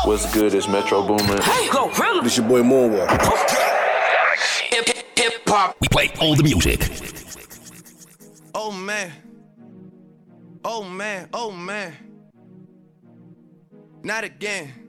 What's good? It's Metro Boomin. Hey, go, really? This your boy Moonwalk. Hip hop. We play all the music. Oh man. Oh man. Oh man. Not again.